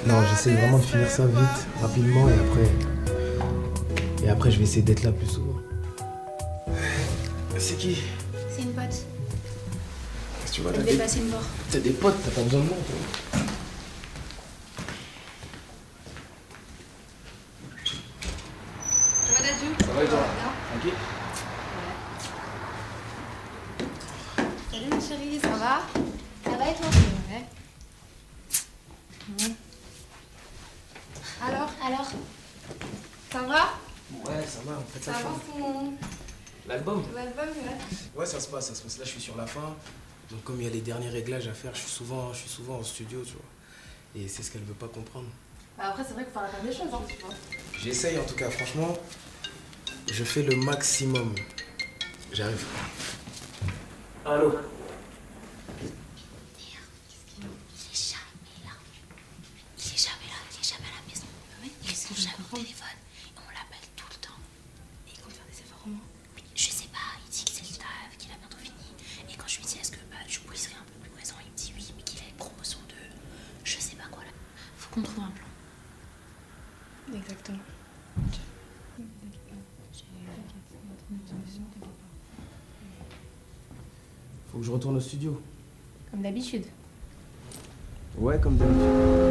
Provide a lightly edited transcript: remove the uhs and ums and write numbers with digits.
Non, j'essaie vraiment de finir ça vite, rapidement, et après je vais essayer d'être là plus souvent. C'est qui? C'est une pote. Tu vois, Elle devait passer me voir. t'as des potes, t'as pas besoin de moi, toi. Ça va, Dadju? Ça va et toi? Tranquille? Salut ma chérie, ça va? Ça va et toi? Ouais. Alors? Ça va? Ouais, ça va, en fait Ça avance ton L'album? album, ouais. Ouais, ça se passe. Là, je suis sur la fin. Donc, comme il y a les derniers réglages à faire, je suis souvent en studio, tu vois. Et c'est ce qu'elle veut pas comprendre. Bah après, c'est vrai qu'il faut faire des choses, hein, tu vois. J'essaye, en tout cas, franchement, je fais le maximum. J'arrive. Allô? Il est jamais à la maison. Il est jamais au téléphone. Et on l'appelle tout le temps. Et il compte faire des efforts au moins. Je sais pas, il dit que c'est le taf, qu'il a bientôt fini. Et quand je lui dis est-ce que je serai un peu plus présent, il me dit oui, mais qu'il a une promotion de je sais pas quoi là. Faut qu'on trouve un plan. Exactement. Faut que je retourne au studio. Comme d'habitude. Ouais, comme d'habitude.